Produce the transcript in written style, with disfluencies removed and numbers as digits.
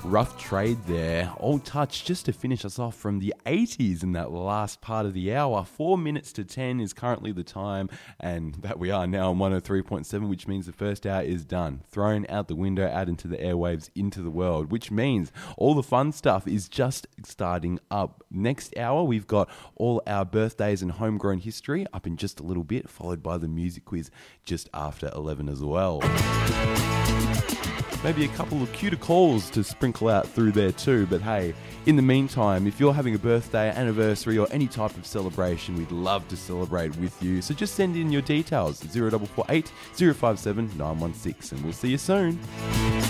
Rough Trade there, Old Touch, just to finish us off from the 80s in that last part of the hour. 4 minutes to 10 is currently the time, and that we are now on 103.7, which means the first hour is done. Thrown out the window, out into the airwaves, into the world, which means all the fun stuff is just starting up. Next hour, we've got all our birthdays and homegrown history up in just a little bit, followed by the music quiz just after 11 as well. Maybe a couple of cuter calls to sprinkle out through there too. But hey, in the meantime, if you're having a birthday, anniversary or any type of celebration, we'd love to celebrate with you. So just send in your details, 0448 057 916, and we'll see you soon.